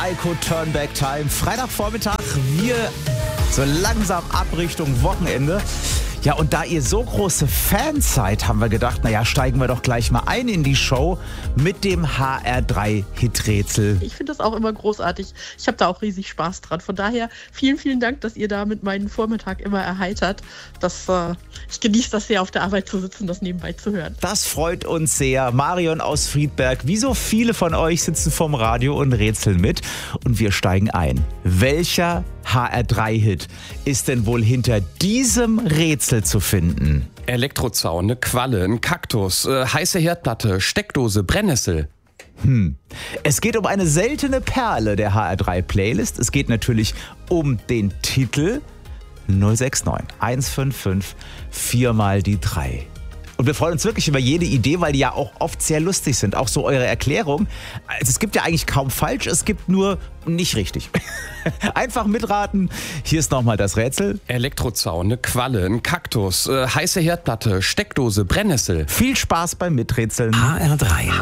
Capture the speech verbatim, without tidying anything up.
Eiko Turnback Time. Freitagvormittag, wir so langsam ab Richtung Wochenende. Ja, und da ihr so große Fans seid, haben wir gedacht, naja, steigen wir doch gleich mal ein in die Show mit dem H R drei Hiträtsel. Ich finde das auch immer großartig. Ich habe da auch riesig Spaß dran. Von daher vielen, vielen Dank, dass ihr da mit meinen Vormittag immer erheitert. Das, äh, ich genieße das sehr, auf der Arbeit zu sitzen, das nebenbei zu hören. Das freut uns sehr. Marion aus Friedberg, wie so viele von euch sitzen vorm Radio und rätseln mit. Und wir steigen ein. Welcher H R drei Hit ist denn wohl hinter diesem Rätsel zu finden? Elektrozaun, eine Qualle, ein Kaktus, äh, heiße Herdplatte, Steckdose, Brennnessel. Hm. Es geht um eine seltene Perle der H R drei Playlist. Es geht natürlich um den Titel. null sechs neun eins fünf fünf vier mal die drei. Und wir freuen uns wirklich über jede Idee, weil die ja auch oft sehr lustig sind. Auch so eure Erklärung. Also es gibt ja eigentlich kaum falsch, es gibt nur nicht richtig. Einfach mitraten. Hier ist nochmal das Rätsel. Elektrozaun, eine Qualle, ein Kaktus, äh, heiße Herdplatte, Steckdose, Brennnessel. Viel Spaß beim Miträtseln. H R drei